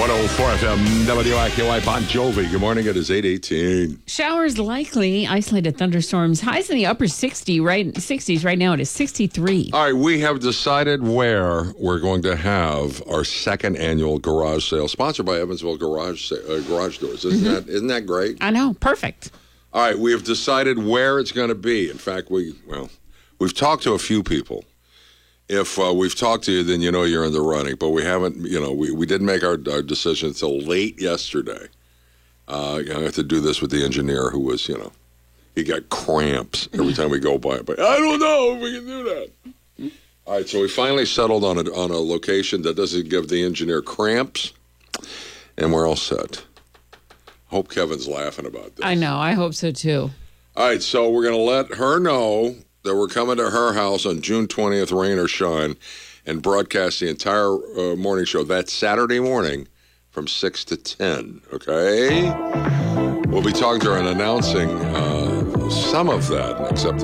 104 FM, WIKY, Bon Jovi. Good morning. It is 8:18. Showers likely, isolated thunderstorms. Highs in the upper 60s right now. It is 63. All right, we have decided where we're going to have our second annual garage sale, sponsored by Evansville Garage Doors. Isn't that great? I know. Perfect. All right, we have decided where it's going to be. In fact, we've talked to a few people. If we've talked to you, then you know you're in the running. But we haven't, we didn't make our decision until late yesterday. I have to do this with the engineer who was, he got cramps every time we go by. But I don't know if we can do that. All right, so we finally settled on a location that doesn't give the engineer cramps, and we're all set. Hope Kevin's laughing about this. I know. I hope so, too. All right, so we're going to let her know that we're coming to her house on June 20th, rain or shine, and broadcast the entire morning show. That's Saturday morning from 6 to 10, okay? We'll be talking to her and announcing some of that, except